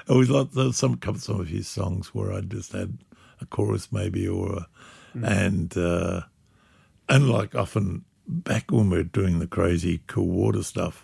always liked some of his songs where I just had a chorus maybe and like often back when we were doing the crazy Cool Water stuff,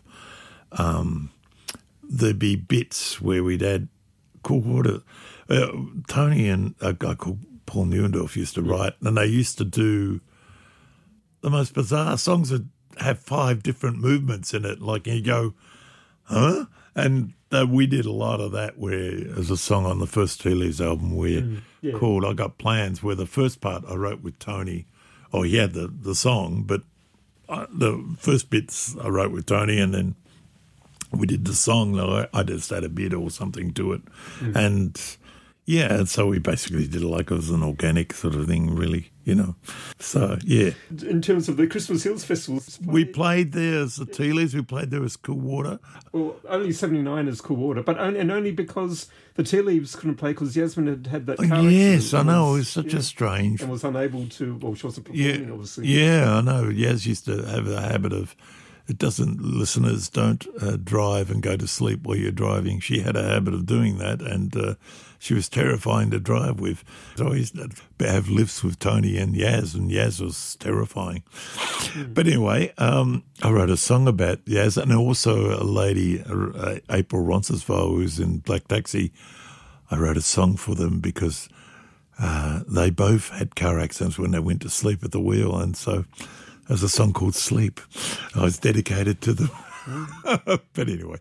there'd be bits where we'd add Cool Water. Tony and a guy called Paul Neuendorf used to write, and they used to do the most bizarre songs that have 5 different movements in it. Like you go, huh? And we did a lot of that where there's a song on the first Tea Leaves album called I Got Plans, where the first part I wrote with Tony. Oh, he had the song, but the first bits I wrote with Tony, and then we did the song. I just had a bit or something to it. And yeah, so we basically did it like it was an organic sort of thing, really, So, yeah. In terms of the Christmas Hills Festival... We played there as the Tea Leaves, we played there as Cool Water. Well, only 79 as Cool Water, but only because the Tea Leaves couldn't play because Yasmin had that car accident. Yes, I know, it was such a strange... And was unable to... Well, she wasn't performing, obviously. Yeah, I know. Yas used to have the habit of... Listeners don't drive and go to sleep while you're driving. She had a habit of doing that, and she was terrifying to drive with. So I used to have lifts with Tony and Yas was terrifying. But anyway, I wrote a song about Yas, and also a lady, April Roncesvalles, who's in Black Taxi. I wrote a song for them because they both had car accidents when they went to sleep at the wheel, and so... There's a song called Sleep. I was dedicated to them. But anyway,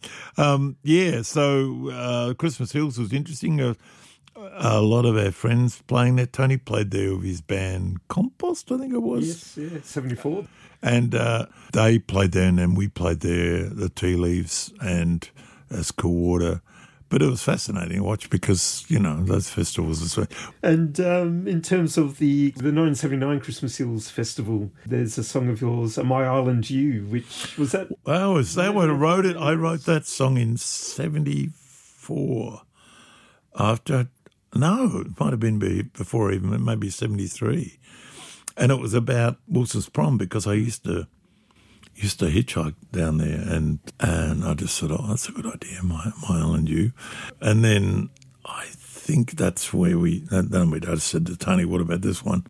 so Christmas Hills was interesting. A lot of our friends playing there. Tony played there with his band Compost, I think it was. Yes, 74. And they played there, and then we played there, the Tea Leaves and as Cool Water. But it was fascinating to watch because, those festivals as well. And in terms of the 1979 Christmas Hills Festival, there's a song of yours, My Island You, which was that... Well, was that when I wrote it? I wrote that song in 74. It might have been before even, maybe 73. And it was about Wilson's Prom because I used to hitchhike down there, and I just thought, that's a good idea, my Island You. And then I think that's where I said to Tony, what about this one?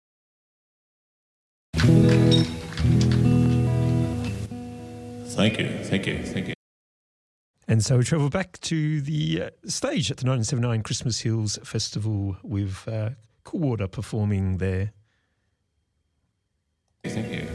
Thank you. And so we travel back to the stage at the 1979 Christmas Hills Festival with Cool Water performing there. Thank you.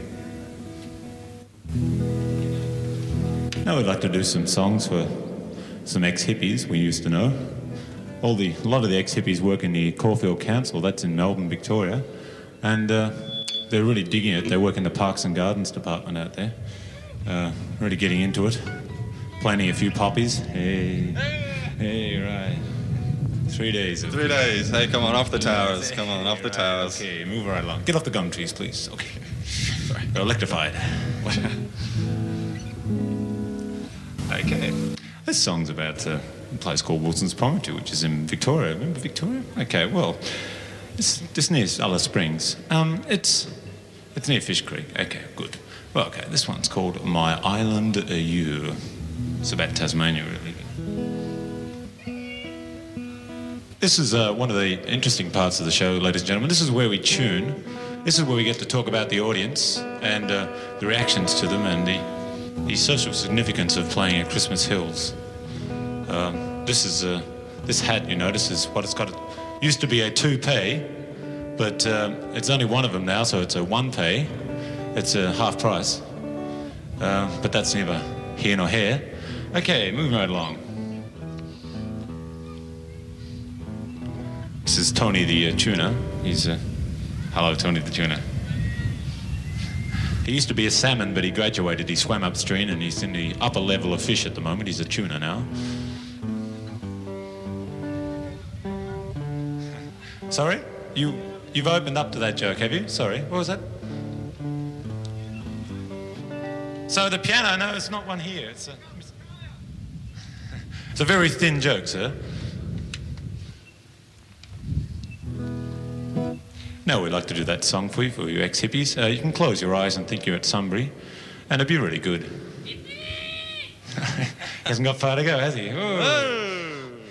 Now we'd like to do some songs for some ex-hippies we used to know. A lot of the ex-hippies work in the Caulfield Council, that's in Melbourne, Victoria, and they're really digging it. They work in the Parks and Gardens department out there, really getting into it, planting a few poppies. Hey, right. 3 days. 3 days. Hey, come on, off the towers. Come on, off the towers. Okay, move right along. Get off the gum trees, please. Okay. Sorry, they're electrified. Okay. This song's about a place called Wilson's Promontory, which is in Victoria. Remember Victoria? Okay, well, it's near Alice Springs. It's near Fish Creek. Okay, good. Well, okay, this one's called My Island You. It's about Tasmania, really. This is one of the interesting parts of the show, ladies and gentlemen. This is where we tune. This is where we get to talk about the audience and the reactions to them and the social significance of playing at Christmas Hills. This hat, this is what it's got. It used to be a toupee, but it's only one of them now, so it's a one pay. It's a half price. But that's neither here nor here. Okay, moving right along. This is Tony the Tuna. He's hello, Tony the Tuna. He used to be a salmon, but he graduated. He swam upstream, and he's in the upper level of fish at the moment. He's a tuna now. Sorry? You've opened up to that joke, have you? Sorry, what was that? So the piano, no, it's not one here. It's a very thin joke, sir. Now we'd like to do that song for you ex-hippies. You can close your eyes and think you're at Sunbury, and it'd be really good. He hasn't got far to go, has he? Oh.